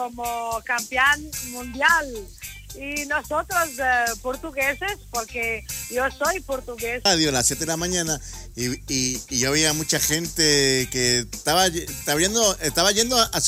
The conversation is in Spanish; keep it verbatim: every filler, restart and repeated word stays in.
como campeón mundial. Y nosotros eh, portugueses, porque yo soy portugués. Radio a las siete de la mañana y, y, y yo veía mucha gente que estaba, estaba, yendo, estaba yendo a su